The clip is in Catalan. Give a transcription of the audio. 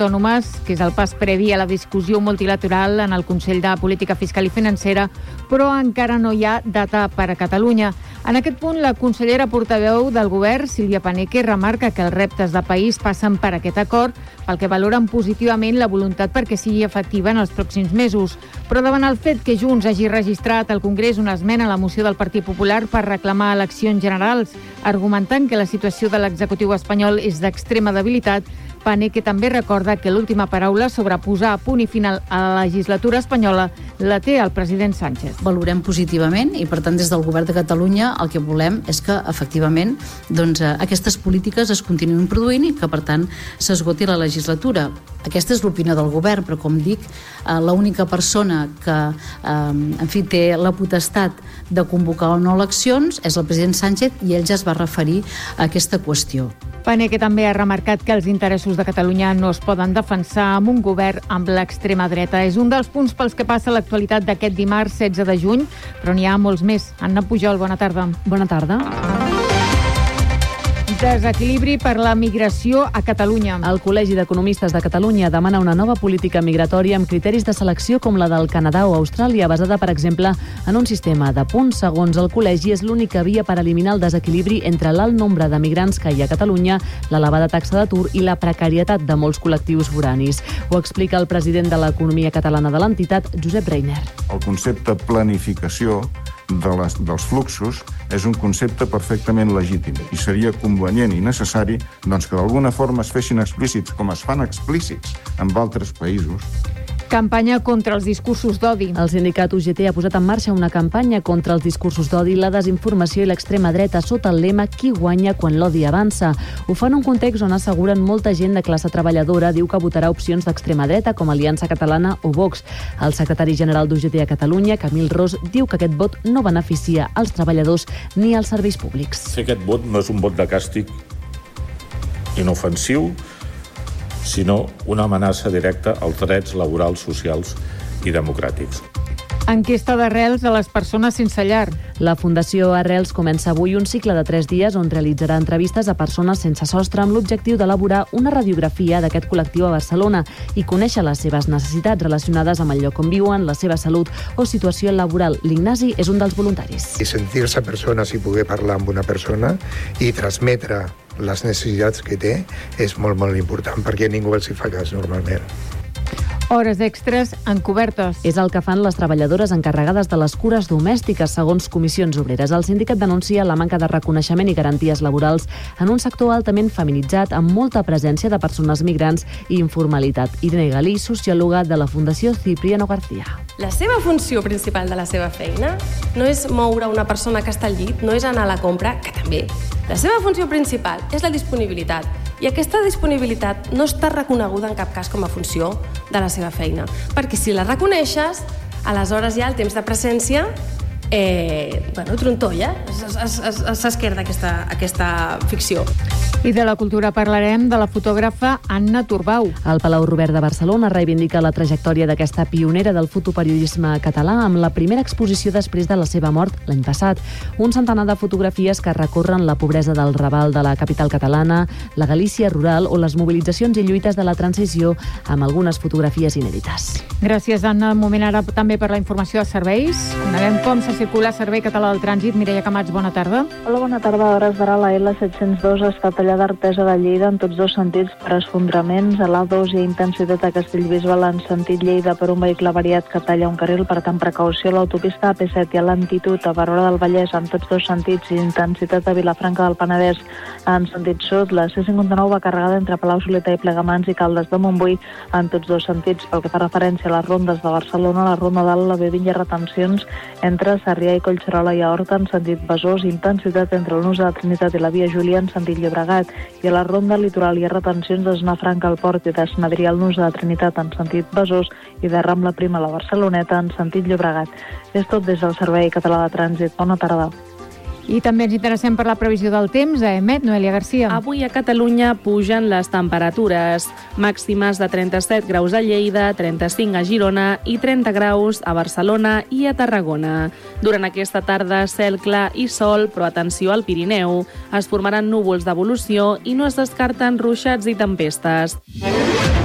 autònomes, que és el pas previ a la discussió multilateral en el Consell de Política Fiscal i Financera, però encara no hi ha data per a Catalunya. En aquest punt, la consellera portaveu del govern, Sílvia Paneque, remarca que els reptes de país passen per aquest acord, pel que valoren positivament la voluntat perquè sigui efectiva en els pròxims mesos. Però davant el fet que Junts hagi registrat al Congrés una esmena a la moció del Partit Popular per reclamar eleccions generals, argumentant que la situació de l'executiu espanyol és d'extrema debilitat, Paneque també recorda que l'última paraula sobre posar a punt i final a la legislatura espanyola la té el president Sánchez. Valorem positivament i, per tant, des del govern de Catalunya el que volem és que, efectivament, aquestes polítiques es continuïn produint i que, per tant, s'esgoti la legislatura. Aquesta és l'opinió del govern, però, com dic, l'única persona que, té la potestat de convocar o no eleccions és el president Sánchez i ell ja es va referir a aquesta qüestió. Paneque també ha remarcat que els interessos de Catalunya no es poden defensar amb un govern amb l'extrema dreta. És un dels punts pels que passa l'actualitat d'aquest dimarts 16 de juny, però n'hi ha molts més. Anna Pujol, bona tarda. Bona tarda. Desequilibri per la migració a Catalunya. El Col·legi d'Economistes de Catalunya demana una nova política migratòria amb criteris de selecció com la del Canadà o Austràlia, basada, per exemple, en un sistema de punts. Segons el Col·legi, és l'única via per eliminar el desequilibri entre l'alt nombre de migrants que hi ha a Catalunya, l'elevada taxa d'atur i la precarietat de molts col·lectius foranis. Ho explica el president de l'economia catalana de l'entitat, Josep Reiner. El concepte planificació dels fluxos és un concepte perfectament legítim i seria convenient i necessari que d'alguna forma es fessin explícits com es fan explícits en altres països. Campanya contra els discursos d'odi. El sindicat UGT ha posat en marxa una campanya contra els discursos d'odi, la desinformació i l'extrema dreta sota el lema «Qui guanya quan l'odi avança?». Ho fa en un context on asseguren molta gent de classe treballadora diu que votarà opcions d'extrema dreta com Aliança Catalana o Vox. El secretari general d'UGT a Catalunya, Camil Ros, diu que aquest vot no beneficia als treballadors ni als serveis públics. Fer aquest vot no és un vot de càstig inofensiu, sinó una amenaça directa als drets laborals, socials i democràtics. Enquesta d'Arrels a les persones sense llar. La Fundació Arrels comença avui un cicle de 3 dies on realitzarà entrevistes a persones sense sostre amb l'objectiu d'elaborar una radiografia d'aquest col·lectiu a Barcelona i conèixer les seves necessitats relacionades amb el lloc on viuen, la seva salut o situació laboral. L'Ignasi és un dels voluntaris. I sentir-se persones i poder parlar amb una persona i transmetre les necessitats que té és molt, molt important perquè ningú els hi fa cas normalment. Hores extres encobertes. És el que fan les treballadores encarregades de les cures domèstiques, segons Comissions Obreres. El sindicat denuncia la manca de reconeixement i garanties laborals en un sector altament feminitzat, amb molta presència de persones migrants i informalitat. Irene Galí, sociòloga de la Fundació Cipriano García. La seva funció principal de la seva feina no és moure una persona que està al llit, no és anar a la compra, que també. La seva funció principal és la disponibilitat. I aquesta disponibilitat no està reconeguda en cap cas com a funció de la seva feina. Perquè si la reconeixes, aleshores ja el temps de presència trontolla, s'esquerda aquesta ficció. I de la cultura parlarem de la fotògrafa Anna Turbau. El Palau Robert de Barcelona reivindica la trajectòria d'aquesta pionera del fotoperiodisme català amb la primera exposició després de la seva mort l'any passat. Un centenar de fotografies que recorren la pobresa del Raval de la capital catalana, la Galícia rural o les mobilitzacions i lluites de la transició, amb algunes fotografies inèdites. Gràcies, Anna. Un moment ara també per la informació de serveis. Coneguem com se circula Servei Català del Trànsit. Mireia Camats, bona tarda. Hola, bona tarda. A hores d'ara la L702 està tallada a Artesa de Lleida en tots dos sentits per esfondraments. A l'A2 hi ha intensitat a Castellbisbal en sentit Lleida per un vehicle variat que talla un carril, per tant precaució. A l'autopista AP7 hi ha lentitud a Barberà del Vallès en tots dos sentits i intensitat a Vilafranca del Penedès en sentit sud. La C59 va carregada entre Palau-solità i Plegamans i Caldes de Montbui en tots dos sentits. Pel que fa referència a les rondes de Barcelona, la ronda dalt, la B20 hi ha retencions entre Sarrià i Collserola i a Horta en sentit Besòs, intensitat entre el Nus de la Trinitat i la Via Júlia en sentit Llobregat, i a la ronda litoral hi ha retencions de Zona Franca al Port i d'Esmadrià al Nus de la Trinitat en sentit Besòs i de Rambla Prima a la Barceloneta en sentit Llobregat. És tot des del Servei Català de Trànsit. Bona tarda. I també ens interessem per la previsió del temps. A EMET, Noelia Garcia. Avui a Catalunya pugen les temperatures màximes de 37 graus a Lleida, 35 a Girona i 30 graus a Barcelona i a Tarragona. Durant aquesta tarda, cel clar i sol, però atenció al Pirineu. Es formaran núvols d'evolució i no es descarten ruixats i tempestes.